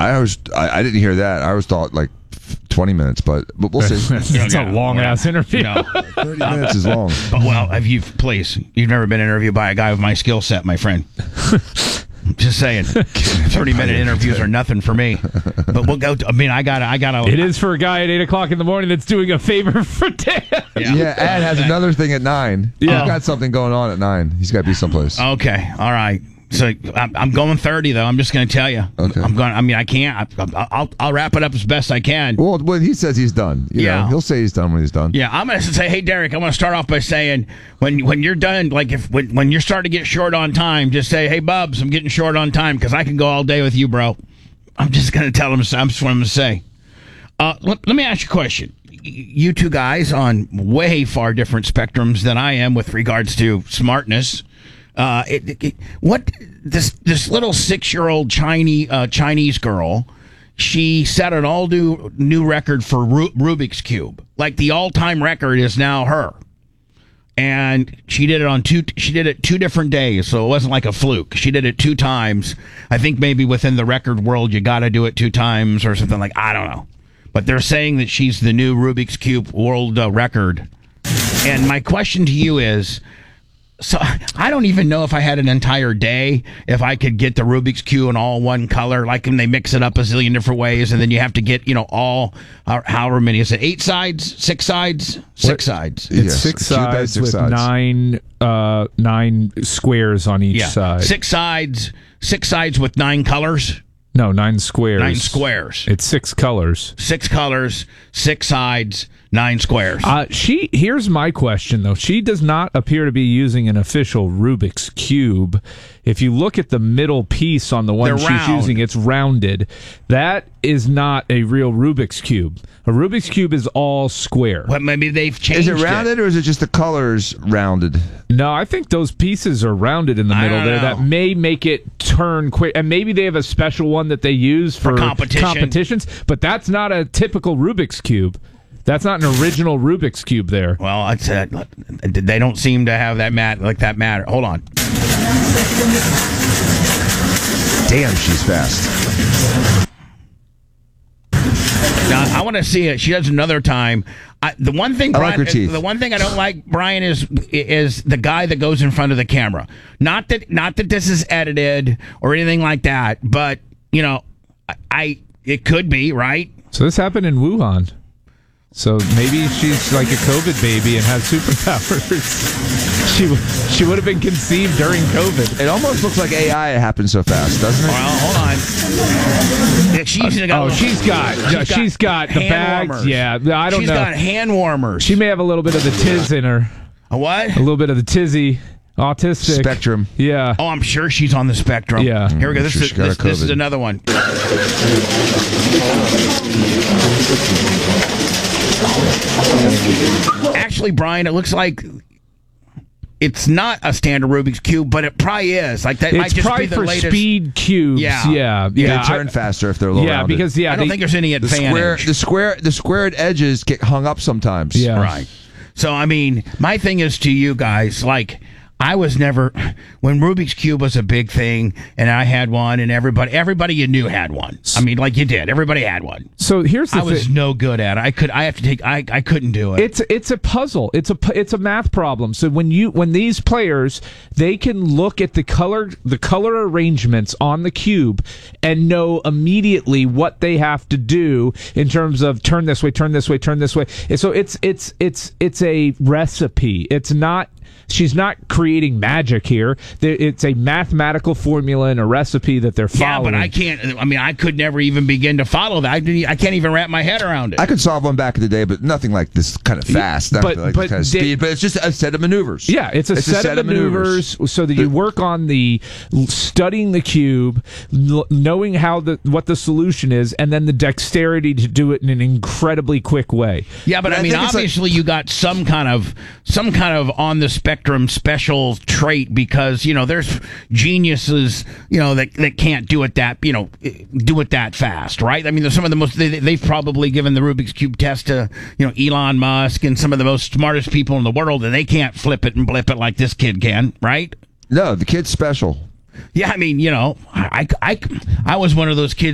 I didn't hear that. I always thought like 20 minutes, but we'll see. That's a long-ass interview. No. 30 minutes is long. But, well, you've never been interviewed by a guy with my skill set, my friend. Just saying, 30-minute interviews are nothing for me. But we'll go. I gotta. It is for a guy at 8 o'clock in the morning that's doing a favor for Dan. Yeah, Ed has another thing at 9. Yeah. He's got something going on at 9. He's got to be someplace. Okay, all right. So I'm going 30 though. I'm just going to tell you. Okay. I'm going. I mean, I can't. I'll wrap it up as best I can. Well, when he says he's done, you know, he'll say he's done when he's done. Yeah, I'm going to say, hey, Derek, I want to start off by saying when you're done, like when you're starting to get short on time, just say, hey, Bubs, I'm getting short on time because I can go all day with you, bro. I'm just going to tell him. I'm just what I'm going to say. Let me ask you a question. You two guys on way far different spectrums than I am with regards to smartness. What this little 6-year-old Chinese girl, she set an all new record for Rubik's Cube. Like the all-time record is now her, and she did it 2 different days, so it wasn't like a fluke. She did it 2 times. I think maybe within the record world you got to do it 2 times or something, like, I don't know, but they're saying that she's the new Rubik's Cube world record. And my question to you is, so I don't even know if I had an entire day, if I could get the Rubik's Cube in all one color, like when they mix it up a zillion different ways, and then you have to get, all, however many, is it 8 sides, 6 sides, 6 sides? It's Yes, 6 cube has sides 6 with sides. 9 squares on each side. 6 sides with 9 colors. No, 9 squares. 9 squares. It's 6 colors. 6 colors, 6 sides, 9 squares. Here's my question, though. She does not appear to be using an official Rubik's Cube. If you look at the middle piece on the one They're she's round. using, it's rounded. That is not a real Rubik's Cube. A Rubik's Cube is all square. But maybe they've changed Is it rounded or is it just the colors rounded? No, I think those pieces are rounded in the middle don't there. know. That may make it turn quick. And maybe they have a special one that they use for competitions. But that's not a typical Rubik's Cube. That's not an original Rubik's Cube there. Well, I said they don't seem to have that matter. Hold on. Damn, she's fast. Now, I want to see it. She does another time. The one thing, I like her teeth. The one thing I don't like, Brian, is the guy that goes in front of the camera. Not that this is edited or anything like that, but it could be, right. So this happened in Wuhan. So maybe she's like a COVID baby and has superpowers. She would have been conceived during COVID. It almost looks like AI happened so fast, doesn't it? Well, hold on. She's got the bags. warmers. Yeah, I don't know. She's got hand warmers. She may have a little bit of the tiz in her. A what? A little bit of the tizzy. Autistic. Spectrum. Yeah. Oh, I'm sure she's on the spectrum. Yeah. Here we go. Sure she got a This is COVID. another one. Actually, Brian, it looks like it's not a standard Rubik's Cube, but it probably is. Like that might It's just probably be the for latest. speed cubes. Yeah. They turn faster if they're a little rounded. because I don't think there's any advantage. the squared edges get hung up sometimes. Yeah. Right. So, I mean, my thing is to you guys, like, I was never, when Rubik's Cube was a big thing and I had one and everybody you knew had one. I mean, like you did. Everybody had one. So here's the I thing. was no good at it. I couldn't do it. It's a puzzle. It's a math problem. So when these players, they can look at the color arrangements on the cube and know immediately what they have to do in terms of turn this way, turn this way, turn this way. And so it's a recipe. It's not. She's not creating magic here. It's a mathematical formula and a recipe that they're following. Yeah, but I can't. I mean, I could never even begin to follow that. I can't even wrap my head around it. I could solve one back in the day, but nothing like this kind of fast. But this kind of speed. But it's just a set of maneuvers. Yeah, it's a set of maneuvers so that you work on the studying the cube, knowing what the solution is, and then the dexterity to do it in an incredibly quick way. Yeah, but I mean, obviously you got some kind of on the spectrum special trait because there's geniuses that can't do it that fast, right? I mean, there's some of the most they've probably given the Rubik's Cube test to Elon Musk and some of the most smartest people in the world, and they can't flip it and blip it like this kid can, right? No, the kid's special. Yeah, I mean, I was one of those kids